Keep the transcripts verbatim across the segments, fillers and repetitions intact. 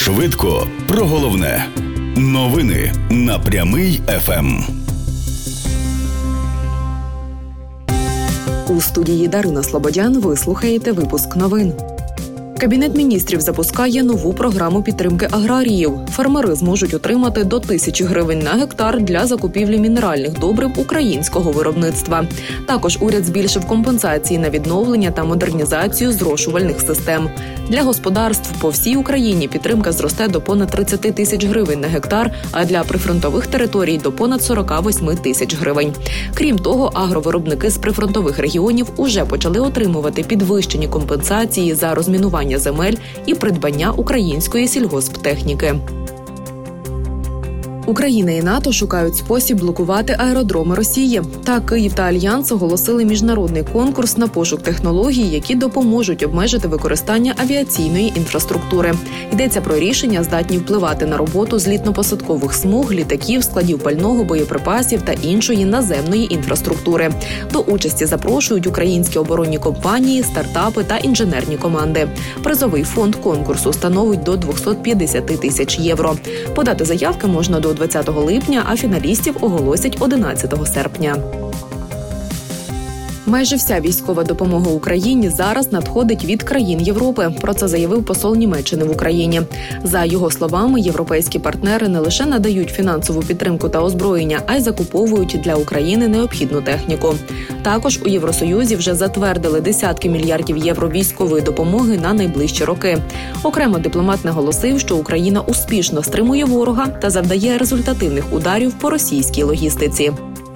Швидко про головне. Новини на Прямий еф ем. У студії Дарина Слободян ви слухаєте випуск новин. Кабінет міністрів запускає нову програму підтримки аграріїв. Фермери зможуть отримати до тисячі гривень на гектар для закупівлі мінеральних добрив українського виробництва. Також уряд збільшив компенсації на відновлення та модернізацію зрошувальних систем. Для господарств по всій Україні підтримка зросте до понад тридцять тисяч гривень на гектар, а для прифронтових територій – до понад сорок вісім тисяч гривень. Крім того, агровиробники з прифронтових регіонів уже почали отримувати підвищені компенсації за розмінування земель і придбання української сільгосптехніки. Україна і НАТО шукають спосіб блокувати аеродроми Росії. Так, Київ та Альянс оголосили міжнародний конкурс на пошук технологій, які допоможуть обмежити використання авіаційної інфраструктури. Йдеться про рішення, здатні впливати на роботу злітно-посадкових смуг, літаків, складів пального, боєприпасів та іншої наземної інфраструктури. До участі запрошують українські оборонні компанії, стартапи та інженерні команди. Призовий фонд конкурсу становить до двісті п'ятдесят тисяч євро. Подати заявки можна до двадцятого липня, а фіналістів оголосять одинадцятого серпня. Майже вся військова допомога Україні зараз надходить від країн Європи. Про це заявив посол Німеччини в Україні. За його словами, європейські партнери не лише надають фінансову підтримку та озброєння, а й закуповують для України необхідну техніку. Також у Євросоюзі вже затвердили десятки мільярдів євро військової допомоги на найближчі роки. Окремо дипломат наголосив, що Україна успішно стримує ворога та завдає результативних ударів по російській логістиці.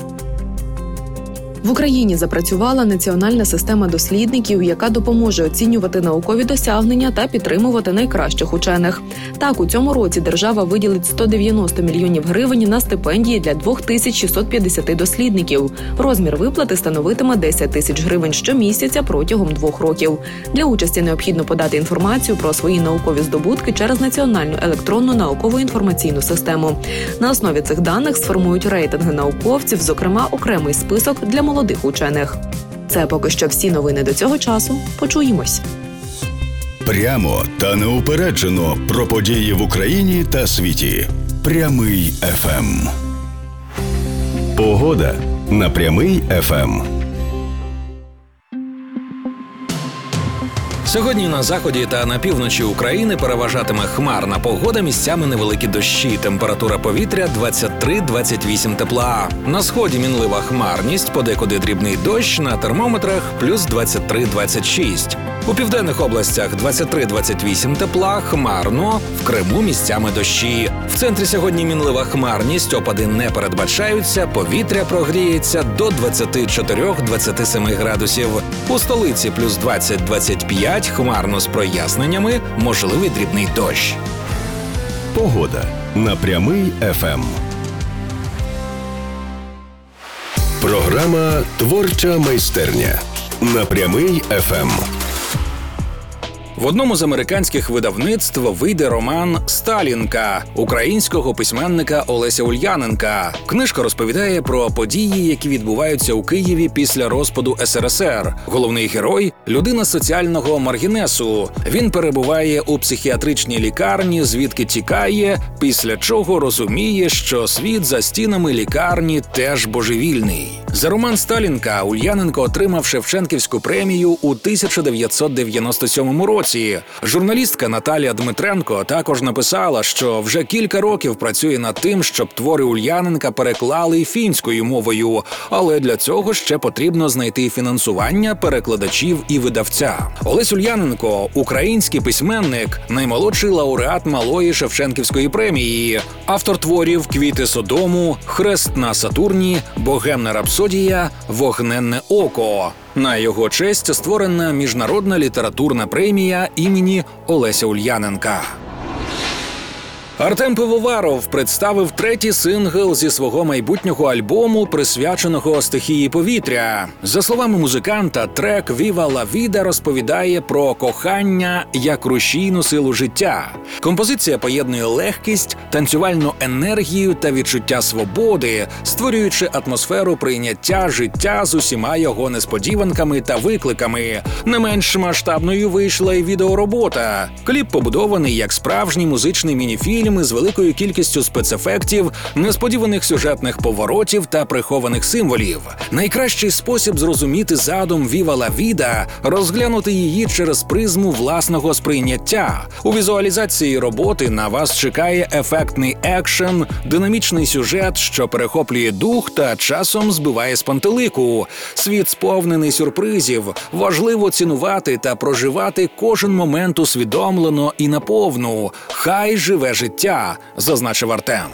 В Україні запрацювала національна система дослідників, яка допоможе оцінювати наукові досягнення та підтримувати найкращих учених. Так, у цьому році держава виділить сто дев'яносто мільйонів гривень на стипендії для дві тисячі шістсот п'ятдесят дослідників. Розмір виплати становитиме десять тисяч гривень щомісяця протягом двох років. Для участі необхідно подати інформацію про свої наукові здобутки через Національну електронну наукову інформаційну систему. На основі цих даних сформують рейтинги науковців, зокрема окремий список для молодих молодих учених. Це поки що всі новини до цього часу. Почуємось. Прямо та неупереджено про події в Україні та світі. Прямий еф ем. Погода на Прямий еф ем. Сьогодні на заході та на півночі України переважатиме хмарна погода, місцями невеликі дощі. Температура повітря двадцять три - двадцять вісім тепла. На сході мінлива хмарність, подекуди дрібний дощ, на термометрах плюс двадцять три - двадцять шість. У південних областях двадцять три - двадцять вісім тепла, хмарно, в Криму місцями дощі. В центрі сьогодні мінлива хмарність, опади не передбачаються, повітря прогріється до двадцять чотири - двадцять сім градусів. У столиці плюс двадцять - двадцять п'ять, хмарно з проясненнями, можливий дрібний дощ. Погода на Прямий еф ем. Програма «Творча майстерня» на Прямий еф ем. В одному з американських видавництв вийде роман «Сталінка» українського письменника Олеся Ульяненка. Книжка розповідає про події, які відбуваються у Києві після розпаду ес ер ес ер. Головний герой – людина соціального маргінесу. Він перебуває у психіатричній лікарні, звідки тікає, після чого розуміє, що світ за стінами лікарні теж божевільний. За роман «Сталінка» Ульяненко отримав Шевченківську премію у тисяча дев'ятсот дев'яносто сьомому році. Журналістка Наталія Дмитренко також написала, що вже кілька років працює над тим, щоб твори Ульяненка переклали фінською мовою, але для цього ще потрібно знайти фінансування, перекладачів і видавця. Олесь Ульяненко – український письменник, наймолодший лауреат Малої Шевченківської премії, автор творів «Квіти Содому», «Хрест на Сатурні», «Богемна рапсодія», «Вогненне око». На його честь створена міжнародна літературна премія імені Олеся Ульяненка. Артем Пивоваров представив третій сингл зі свого майбутнього альбому, присвяченого стихії повітря. За словами музиканта, трек «Viva la vida» розповідає про кохання як рушійну силу життя. Композиція поєднує легкість, танцювальну енергію та відчуття свободи, створюючи атмосферу прийняття життя з усіма його несподіванками та викликами. Не менш масштабною вийшла й відеоробота. Кліп побудований як справжній музичний мініфільм з великою кількістю спецефектів, несподіваних сюжетних поворотів та прихованих символів. Найкращий спосіб зрозуміти задум «Viva la vida» – розглянути її через призму власного сприйняття. У візуалізації роботи на вас чекає ефектний екшен, динамічний сюжет, що перехоплює дух та часом збиває з пантелику. Світ сповнений сюрпризів. Важливо цінувати та проживати кожен момент усвідомлено і наповну. Хай живе життя, зазначив Артем.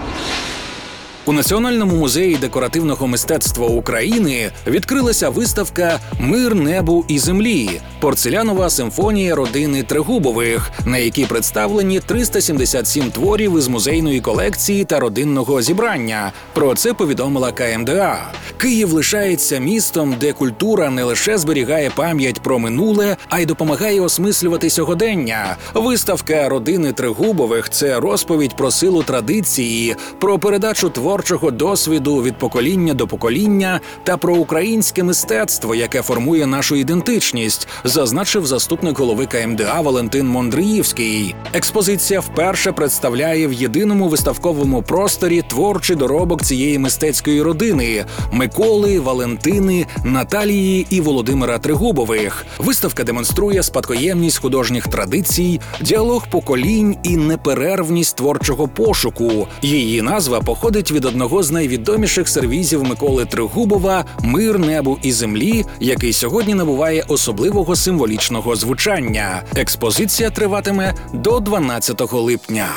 У Національному музеї декоративного мистецтва України відкрилася виставка «Мир небу і землі» – порцелянова симфонія родини Трегубових, на якій представлені триста сімдесят сім творів із музейної колекції та родинного зібрання. Про це повідомила ка ем де а. Київ лишається містом, де культура не лише зберігає пам'ять про минуле, а й допомагає осмислювати сьогодення. Виставка родини Трегубових – це розповідь про силу традиції, про передачу творчого досвіду від покоління до покоління та про українське мистецтво, яке формує нашу ідентичність, зазначив заступник голови ка ем де а Валентин Мондріївський. Експозиція вперше представляє в єдиному виставковому просторі творчий доробок цієї мистецької родини – Миколи, Валентини, Наталії і Володимира Трегубових. Виставка демонструє спадкоємність художніх традицій, діалог поколінь і неперервність творчого пошуку. Її назва походить від одного з найвідоміших сервізів Миколи Трегубова «Мир небу і землі», який сьогодні набуває особливого символічного звучання. Експозиція триватиме до дванадцятого липня.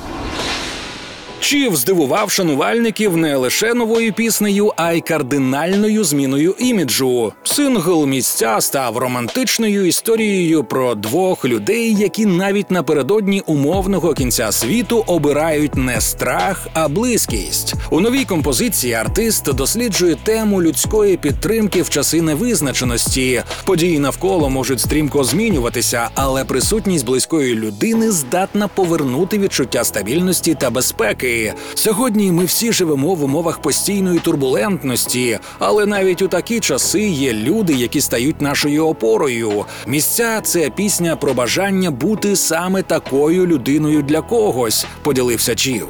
Чів здивував шанувальників не лише новою піснею, а й кардинальною зміною іміджу. Сингл «Місця» став романтичною історією про двох людей, які навіть напередодні умовного кінця світу обирають не страх, а близькість. У новій композиції артист досліджує тему людської підтримки в часи невизначеності. Події навколо можуть стрімко змінюватися, але присутність близької людини здатна повернути відчуття стабільності та безпеки. Сьогодні ми всі живемо в умовах постійної турбулентності, але навіть у такі часи є люди, які стають нашою опорою. «Місця» – це пісня про бажання бути саме такою людиною для когось, поділився Чів.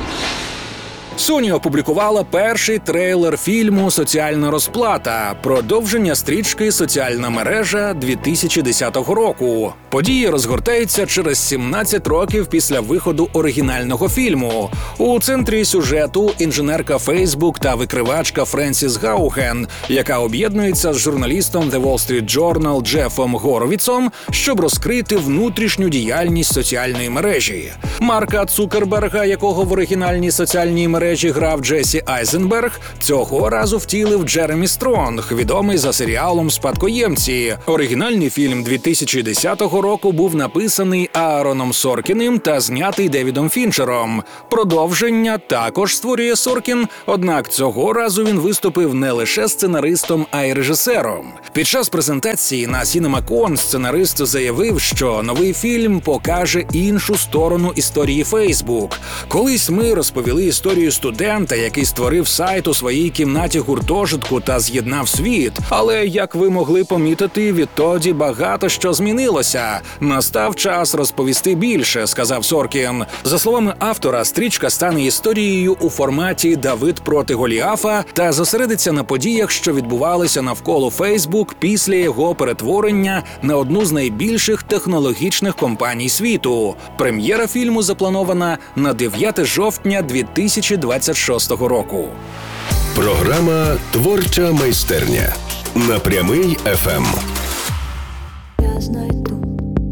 Sony опублікувала перший трейлер фільму «Соціальна розплата» – продовження стрічки «Соціальна мережа» дві тисячі десятого року. Події розгортаються через сімнадцять років після виходу оригінального фільму. У центрі сюжету інженерка Facebook та викривачка Френсіс Гауген, яка об'єднується з журналістом The Wall Street Journal Джефом Горовіцом, щоб розкрити внутрішню діяльність соціальної мережі. Марка Цукерберга, якого в оригінальній соціальній мережі грав Джесі Айзенберг, цього разу втілив Джеремі Стронг, відомий за серіалом «Спадкоємці». Оригінальний фільм дві тисячі десятого року був написаний Аароном Соркіним та знятий Девідом Фінчером. Продовження також створює Соркін, однак цього разу він виступив не лише сценаристом, а й режисером. Під час презентації на CinemaCon сценарист заявив, що новий фільм покаже іншу сторону історії Facebook. Колись ми розповіли історію студента, який створив сайт у своїй кімнаті гуртожитку та з'єднав світ. Але, як ви могли помітити, відтоді багато що змінилося. Настав час розповісти більше, сказав Соркін. За словами автора, стрічка стане історією у форматі «Давид проти Голіафа» та зосередиться на подіях, що відбувалися навколо Facebook після його перетворення на одну з найбільших технологічних компаній світу. Прем'єра фільму запланована на дев'яте жовтня дві тисячі двадцять шостого року. Програма «Творча майстерня» на Прямий еф ем.